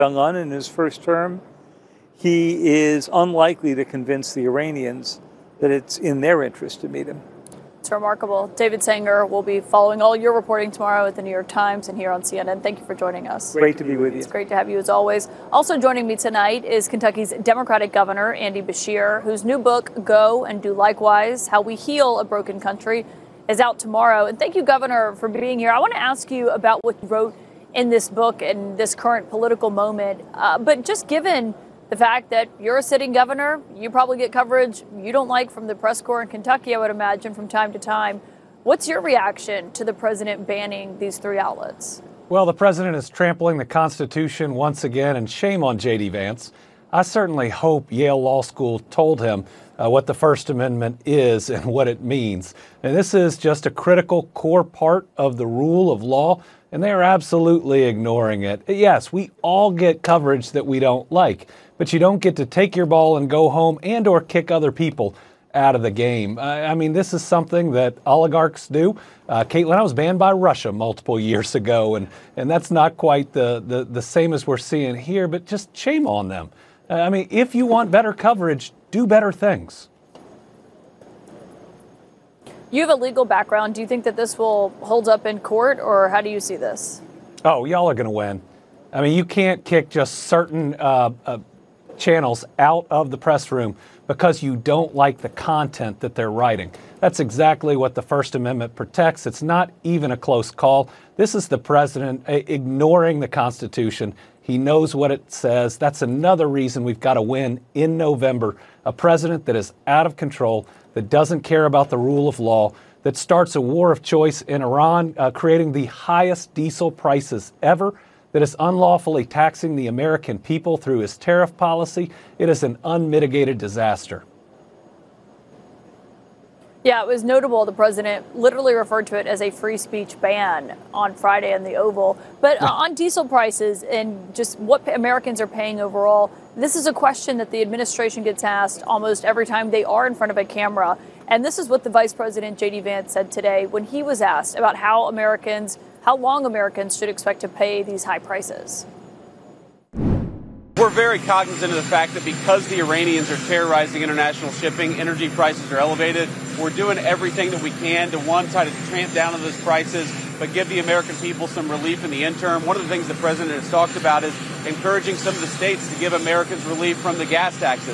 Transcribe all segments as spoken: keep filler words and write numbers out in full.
Jong-un in his first term, he is unlikely to convince the Iranians that it's in their interest to meet him. It's remarkable. David Sanger will be following all your reporting tomorrow at the New York Times and here on C N N. Thank you for joining us. Great to be with you. It's great to have you as always. Also joining me tonight is Kentucky's Democratic Governor, Andy Beshear, whose new book, Go and Do Likewise, How We Heal a Broken Country, is out tomorrow. And thank you, Governor, for being here. I want to ask you about what you wrote in this book and this current political moment. Uh, but just given the fact that you're a sitting governor, you probably get coverage you don't like from the press corps in Kentucky, I would imagine, from time to time. What's your reaction to the president banning these three outlets? Well, the president is trampling the Constitution once again, and shame on J D Vance. I certainly hope Yale Law School told him uh, what the First Amendment is and what it means. And this is just a critical core part of the rule of law, and they are absolutely ignoring it. Yes, we all get coverage that we don't like, but you don't get to take your ball and go home and or kick other people out of the game. Uh, I mean, this is something that oligarchs do. Uh, Caitlin, I was banned by Russia multiple years ago, and, and that's not quite the, the, the same as we're seeing here, but just shame on them. Uh, I mean, if you want better coverage, do better things. You have a legal background. Do you think that this will hold up in court, or how do you see this? Oh, y'all are going to win. I mean, you can't kick just certain uh, uh, channels out of the press room because you don't like the content that they're writing. That's exactly what the First Amendment protects. It's not even a close call. This is the president uh, ignoring the Constitution. He knows what it says. That's another reason we've got to win in November. A president that is out of control, that doesn't care about the rule of law, that starts a war of choice in Iran, uh, creating the highest diesel prices ever, that is unlawfully taxing the American people through his tariff policy. It is an unmitigated disaster. Yeah, it was notable. The president literally referred to it as a free speech ban on Friday in the Oval. But uh, on diesel prices and just what Americans are paying overall, this is a question that the administration gets asked almost every time they are in front of a camera. And this is what the Vice President J D Vance said today when he was asked about how Americans, how long Americans should expect to pay these high prices. We're very cognizant of the fact that because the Iranians are terrorizing international shipping, energy prices are elevated. We're doing everything that we can to, one, try to tramp down on those prices, but give the American people some relief in the interim. One of the things the president has talked about is encouraging some of the states to give Americans relief from the gas taxes.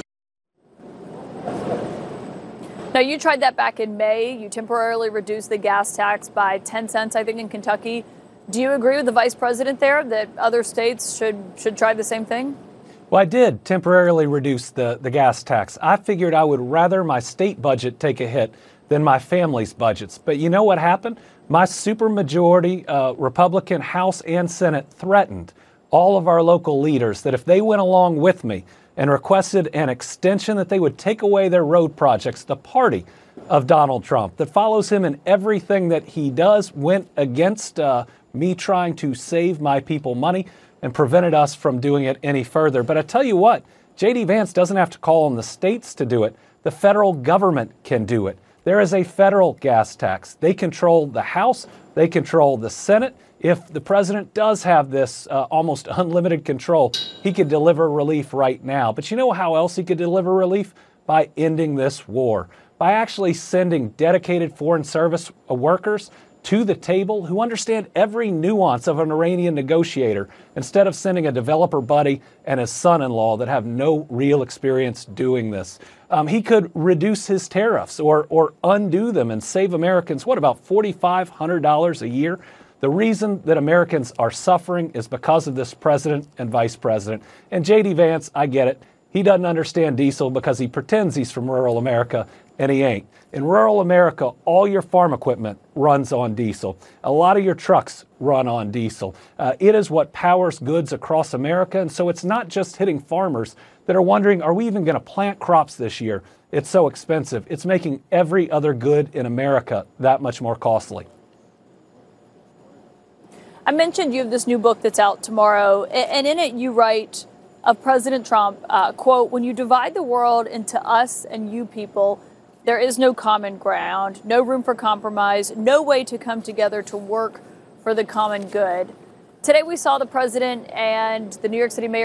Now, you tried that back in May. You temporarily reduced the gas tax by ten cents, I think, in Kentucky. Do you agree with the vice president there that other states should should try the same thing? Well, I did temporarily reduce the, the gas tax. I figured I would rather my state budget take a hit than my family's budgets. But you know what happened? My supermajority uh, Republican House and Senate threatened all of our local leaders that if they went along with me and requested an extension, that they would take away their road projects. The party of Donald Trump that follows him in everything that he does went against uh, me trying to save my people money and prevented us from doing it any further. But I tell you what, J D Vance doesn't have to call on the states to do it. The federal government can do it. There is a federal gas tax. They control the House. They control the Senate. If the president does have this uh, almost unlimited control, he could deliver relief right now. But you know how else he could deliver relief? By ending this war, by actually sending dedicated foreign service workers to the table who understand every nuance of an Iranian negotiator instead of sending a developer buddy and his son-in-law that have no real experience doing this. Um, he could reduce his tariffs or, or undo them and save Americans, what, about four thousand five hundred dollars a year? The reason that Americans are suffering is because of this president and vice president. And J D Vance, I get it. He doesn't understand diesel because he pretends he's from rural America, and he ain't. In rural America, all your farm equipment runs on diesel. A lot of your trucks run on diesel. Uh, it is what powers goods across America, and so it's not just hitting farmers that are wondering, are we even going to plant crops this year? It's so expensive. It's making every other good in America that much more costly. I mentioned you have this new book that's out tomorrow, and in it you write of President Trump, uh, quote, "When you divide the world into us and you people, there is no common ground, no room for compromise, no way to come together to work for the common good." Today we saw the president and the New York City mayor